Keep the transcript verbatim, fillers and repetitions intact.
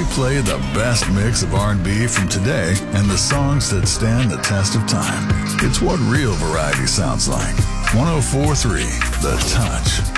play the best mix of R and B from today and the songs that stand the test of time. It's what real variety sounds like. one oh four point three The Touch.